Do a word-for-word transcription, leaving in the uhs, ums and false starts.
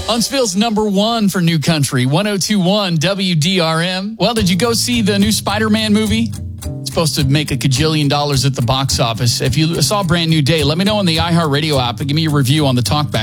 Huntsville's number one for New Country, one oh two point one W D R M. Well, did you go see the new Spider-Man movie? It's supposed to make a cajillion dollars at the box office. If you saw Brand New Day, let me know on the iHeartRadio app and give me a review on the Talkback.